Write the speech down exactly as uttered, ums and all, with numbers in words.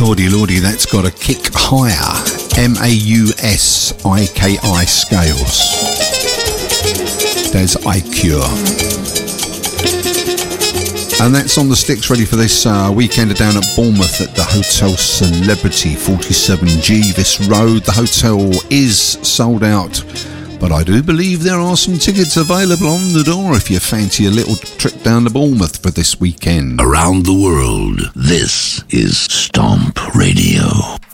Lordy, lordy, that's got a kick higher. M A U S I K I Scales. There's iCure. And that's on the sticks, ready for this uh, weekend down at Bournemouth at the Hotel Celebrity, forty-seven Jeevis Road. The hotel is sold out, but I do believe there are some tickets available on the door if you fancy a little trip down to Bournemouth for this weekend. Around the world, this is Stomp Radio.